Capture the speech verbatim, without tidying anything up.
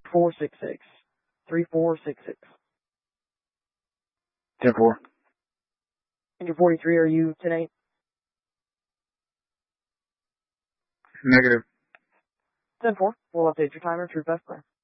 four six six. three four six six. ten four. Engine forty-three, are you ten eight? Negative. ten four. We'll update your timer to best plan.